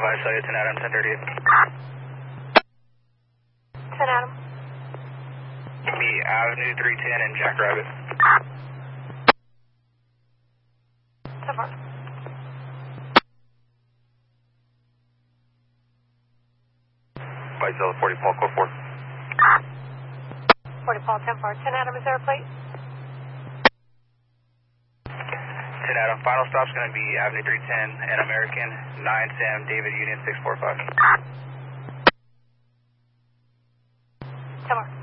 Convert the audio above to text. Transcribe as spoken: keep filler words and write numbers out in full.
five, Cellular ten Adam, ten thirty-eight. ten Adam. Give me Avenue three ten and Jackrabbit. ten four. White Zilla forty Paul, code four. forty Paul, ten four. ten Adam, is there a plate? ten Adam, final stop's going to be Avenue three ten and American, nine Sam David Union six four five. ten four.